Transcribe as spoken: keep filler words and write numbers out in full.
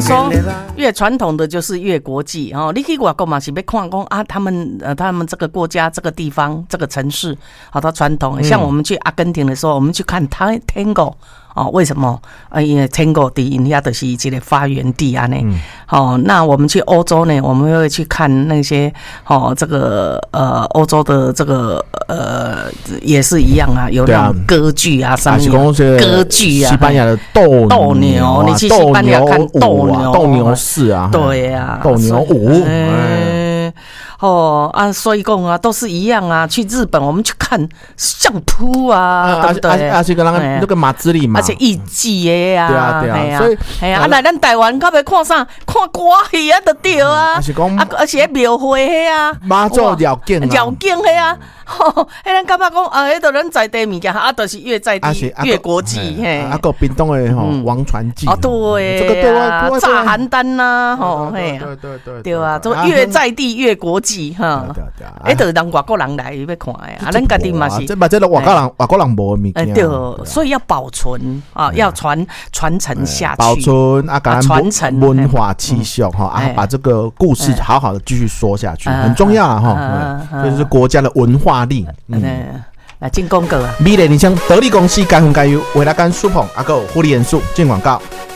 们说越传统的就是越国际哦。你去外国嘛是要看讲啊，他们呃他们这个国家、这个地方、这个城市，好、哦，它传统。嗯、像我们去阿根廷的时候，我们去看 Tango。哦，为什么？呃，因为 Tango 的因遐就是一个发源地啊呢。嗯、哦，那我们去欧洲呢，我们会去看那些哦，这个呃欧洲的这个呃也是一样啊，有那种歌剧啊，上面歌剧啊， 西班牙的斗斗牛，你去西班牙看斗牛， 斗牛士啊， 对啊， 斗牛舞。 嗯哦啊，所以讲啊，都是一样啊。去日本，我们去看相扑啊，啊对不对？ 而且跟那个那个马自里嘛， 而且艺伎的呀， 对啊对啊，所以哎呀，啊来咱台湾，到尾看啥？看歌戏啊，就对啊。而且讲啊，而且庙会迄啊， 马祖绕境啊， 绕境迄啊，吼，迄咱感觉讲啊，迄都咱在地物件，啊，都是越在地越国际嘿。 啊，个屏东的吼王传记哦，对，这个对啊，炸邯郸呐，吼，嘿， 对对对， 对啊，就越在地越国际。哈，哎，就是让外国人来要看的啊，咱家己嘛是， 这把这个外国人外国人无的物件， 对，所以要保存啊，要传传承下去， 保存啊， 传承文化气息哈，啊，把这个故事好好的继续说下去，很重要啊哈，这是国家的文化力。 嗯，来进广告啊， 美丽人生得力公司甘红甘油，维拉甘舒捧啊，个护理元素进广告。